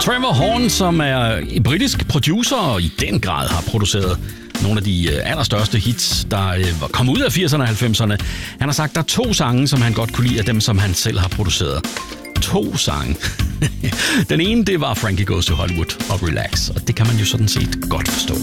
Trevor Horn, som er en britisk producer og i den grad har produceret nogle af de allerstørste hits, der kom ud af 80'erne og 90'erne. Han har sagt, at der er 2 sange, som han godt kunne lide af dem, som han selv har produceret. 2 sange. Den ene, det var Frankie Goes to Hollywood og Relax, og det kan man jo sådan set godt forstå.